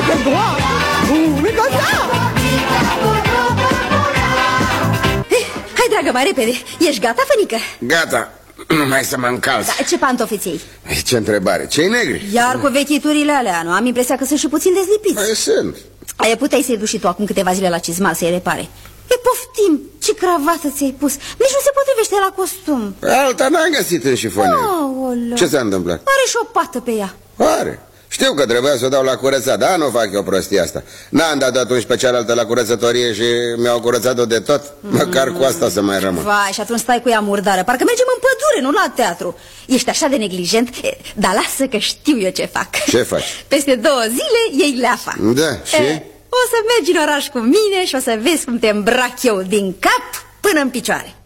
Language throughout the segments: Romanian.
Hai, dragă, mai repede. Ești gata, Fănică? Gata. Numai să mă încalț. Ce pantofi ți-ai? Ce întrebare, ce-i negri? Iar cu vechiturile alea, nu? Am impresia că sunt și puțin dezlipiți. Păi sunt. Puteai să-i duci și tu acum câteva zile la cizmar să-i repare. Poftim, ce cravată ți-ai pus. Nici nu se potrivește la costum. Alta n-am găsit în șifonier. Ce s-a întâmplat? Are și o pată pe ea. Are. Știu că trebuia să o dau la curățat, dar nu fac eu prostia asta. N-am dat atunci pe cealaltă la curățătorie și mi-au curățat-o de tot. Măcar cu asta să mai rămân. Vai, și atunci stai cu ea murdară. Parcă mergem în pădure, nu la teatru. Ești așa de neglijent. Dar lasă că știu eu ce fac. Ce faci? Peste 2 zile iei leafa. Da, și? O să mergi în oraș cu mine și o să vezi cum te îmbrac eu din cap până în picioare.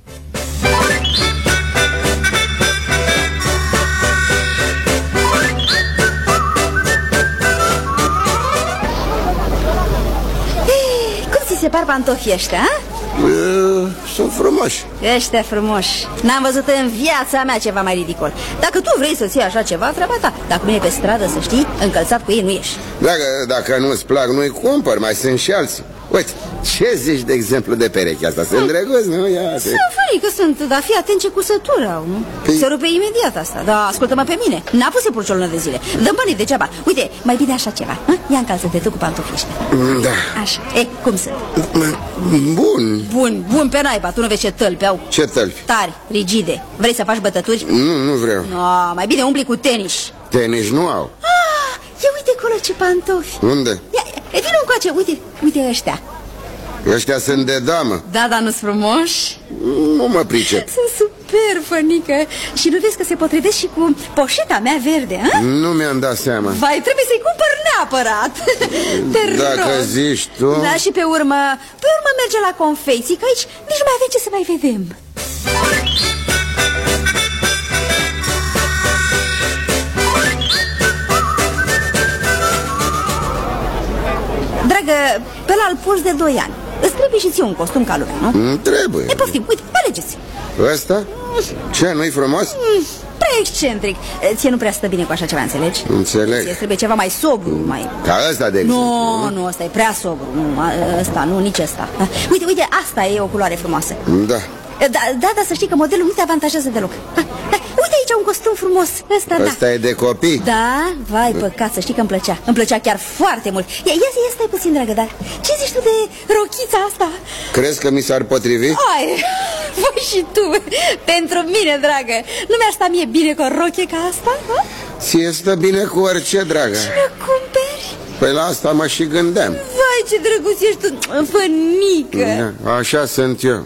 Cum ți se par pantofii ăștia, a? Sunt frumoși. Ăștia frumoși. N-am văzut în viața mea ceva mai ridicol. Dacă tu vrei să-ți iei așa ceva, treaba ta. Dacă nu e pe stradă, să știi, încălțat cu ei nu ești. Dacă nu-ți plac, nu-i cumpăr, mai sunt și alții. Uite, ce zici de exemplu de perechea asta? Sunt drăguți, nu? Sunt fărică, sunt, dar fii atent ce cusătură au, nu? Se rupe imediat asta, dar ascultă-mă pe mine. N-a pus purci o lună de zile. Dă-mi banii degeaba. Uite, mai bine așa ceva, hă? Ia încalță-te tu cu pantofii ăștia. Da. Așa, cum sunt? Bun pe naiba, tu nu vezi ce tălpi au. Ce tălpi? Tari, rigide. Vrei să faci bătături? Nu vreau. No, mai bine umbli cu tenis. Tenis nu au. Ia uite acolo ce pantofi. Unde? Vino încoace, uite ăștia. Ăștia sunt de damă. Da, dar nu-s frumoși? Nu mă pricep. Sunt super, Fănică. Și nu vezi că se potrivesc și cu poșeta mea verde, a? Nu mi-am dat seama. Vai, trebuie să-i cumpăr neapărat. Dacă zici tu. Da, și pe urmă merge la confecții, că aici nici nu mai avem ce să mai vedem. Dragă, pe la al puls de 2 ani. Îți trebuie și ție un costum ca lumea, nu? Trebuie. Poftim, uite, alegeți. Ăsta? Ce, nu-i frumos? Prea excentric. Ție nu prea stă bine cu așa ceva, înțelegi? Înțeleg. Ție trebuie ceva mai sobru, mai... Ca ăsta, de exemplu. Nu, ăsta e prea sobru. Nu, ăsta, nu, nici ăsta. Uite, asta e o culoare frumoasă. Da. Da, să știi că modelul nu te avantajează deloc. Uite aici un costum frumos. Ăsta e de copii? Da, vai, păcat, să știi că îmi plăcea. Îmi plăcea chiar foarte mult. Ia stai puțin, dragă, dar ce zici tu de rochița asta? Crezi că mi s-ar potrivi? Ai, voi și tu. Pentru mine, dragă. Nu mi-ar sta mie bine cu o rochie ca asta? Ție stă bine cu orice, dragă. Și mă cumperi? Păi la asta mă și gândeam. Vai, ce drăguț ești tu, Fănică. Așa sunt eu.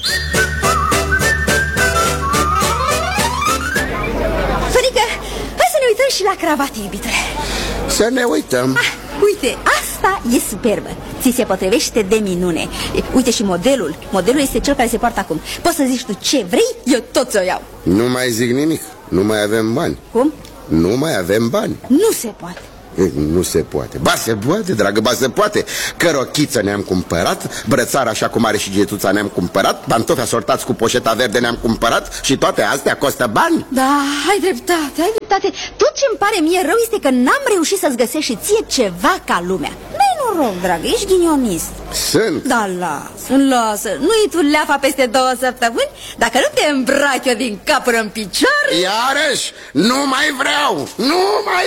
Și la cravate, iubitule. Să ne uităm. Uite, asta e superbă. Ți se potrivește de minune. Uite și modelul. Modelul este cel care se poartă acum. Poți să zici tu ce vrei, eu tot ți-o iau. Nu mai zic nimic. Nu mai avem bani. Cum? Nu mai avem bani. Nu se poate. Nu se poate. Ba se poate, dragă, ba se poate. Că rochiță ne-am cumpărat, brățara așa cum are și getuța ne-am cumpărat, pantofi asortați cu poșeta verde ne-am cumpărat și toate astea costă bani. Da, ai dreptate. Tot ce-mi pare mie rău este că n-am reușit să-ți găsești și ție ceva ca lumea. N-ai noroc, dragă, ești ghinionist. Sunt. Da, lasă. Nu-i tu leafa peste 2 săptămâni? Dacă nu te îmbrac eu din cap până în picioare. Iarăși, nu mai vreau. Nu mai